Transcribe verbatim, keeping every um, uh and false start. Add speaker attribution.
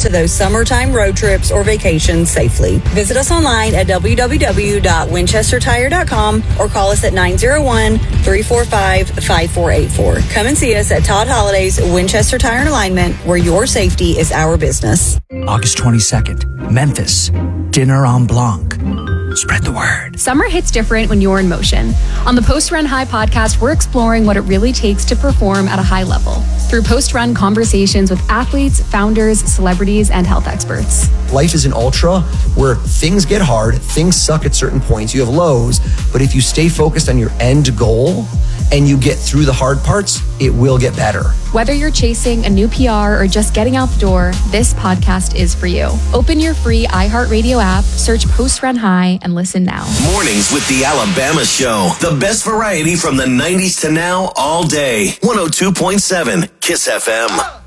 Speaker 1: to those summertime road trips or vacations safely. Visit us online at w w w dot winchester tire dot com or call us at nine zero one, three four five, five four eight four. Come and see us at Todd Holliday's Winchester Tire and Alignment, where your safety is our business.
Speaker 2: August twenty-second, Memphis. Dinner en Blanc. Spread the word.
Speaker 3: Summer hits different when you're in motion. On the Post Run High podcast, we're exploring what it really takes to perform at a high level through post-run conversations with athletes, founders, celebrities, and health experts.
Speaker 4: Life is an ultra where things get hard, things suck at certain points, you have lows, but if you stay focused on your end goal and you get through the hard parts, it will get better.
Speaker 3: Whether you're chasing a new P R or just getting out the door, this podcast is for you. Open your free iHeartRadio app, search Post Run High, and listen now.
Speaker 5: Mornings with the Alabama Show. The best variety from the nineties to now all day. one oh two point seven KISS F M.